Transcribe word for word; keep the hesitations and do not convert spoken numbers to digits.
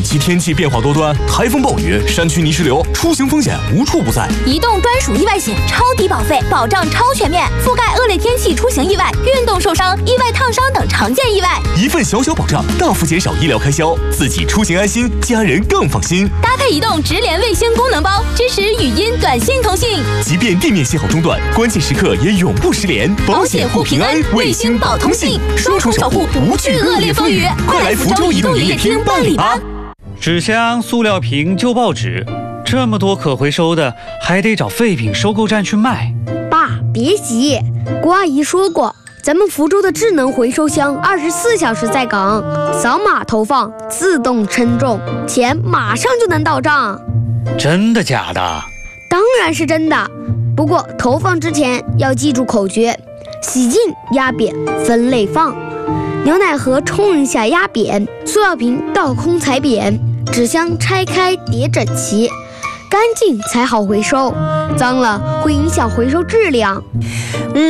期天气变化多端，台风暴雨、山区泥石流，出行风险无处不在。 移动专属意外险，超低保费，保障超全面，覆盖恶劣天气出行意外、运动受伤、意外烫伤等常见意外。 一份小小保障，大幅减少医疗开销，自己出行安心，家人更放心。 搭配移动直连卫星功能包，支持语音、短信通信， 即便地面信号中断，关键时刻也永不失联。 保险护平安，卫星保通信，双重守护，不惧恶劣风雨。快来福州移动营业厅办理吧！ 纸箱、塑料瓶、旧报纸，这么多可回收的，还得找废品收购站去卖。 爸，别急，郭阿姨说过，咱们福州的智能回收箱二十四小时在岗，扫码投放，自动称重，钱马上就能到账。 真的假的？ 当然是真的，不过投放之前要记住口诀：洗净、压扁、分类放。牛奶盒冲一下压扁，塑料瓶倒空踩扁，纸箱拆开叠整齐，干净才好回收，脏了会影响回收质量。嗯。